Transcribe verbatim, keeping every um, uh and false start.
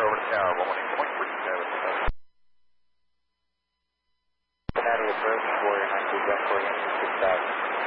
over to tower, one one eight point three seven. Cincinnati approach for nineteen West Korean six thousand.